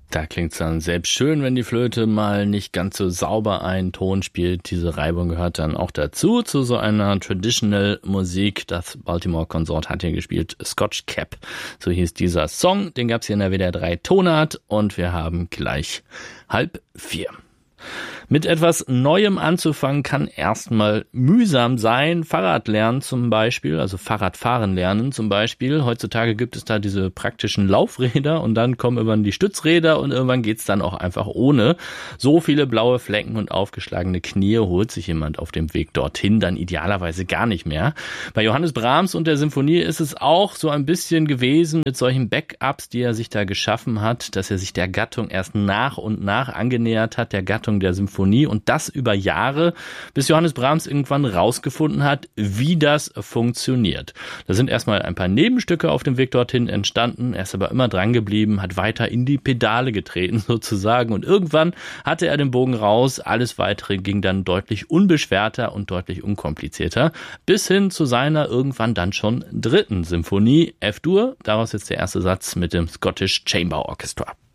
Da klingt's dann selbst schön, wenn die Flöte mal nicht ganz so sauber einen Ton spielt. Diese Reibung gehört dann auch dazu, zu so einer Traditional Musik. Das Baltimore Consort hat hier gespielt Scotch Cap. So hieß dieser Song. Den gab's hier in der WDR 3 Tonart und wir haben gleich 3:30. Mit etwas Neuem anzufangen kann erstmal mühsam sein. Fahrradlernen zum Beispiel, also Fahrradfahren lernen zum Beispiel. Heutzutage gibt es da diese praktischen Laufräder und dann kommen irgendwann die Stützräder und irgendwann geht's dann auch einfach ohne. So viele blaue Flecken und aufgeschlagene Knie holt sich jemand auf dem Weg dorthin dann idealerweise gar nicht mehr. Bei Johannes Brahms und der Symphonie ist es auch so ein bisschen gewesen mit solchen Backups, die er sich da geschaffen hat, dass er sich der Gattung erst nach und nach angenähert hat, der Gattung der Symphonie. Und das über Jahre, bis Johannes Brahms irgendwann rausgefunden hat, wie das funktioniert. Da sind erstmal ein paar Nebenstücke auf dem Weg dorthin entstanden. Er ist aber immer dran geblieben, hat weiter in die Pedale getreten sozusagen. Und irgendwann hatte er den Bogen raus. Alles Weitere ging dann deutlich unbeschwerter und deutlich unkomplizierter. Bis hin zu seiner irgendwann dann schon 3. Symphonie, F-Dur. Daraus jetzt der erste Satz mit dem Scottish Chamber Orchestra.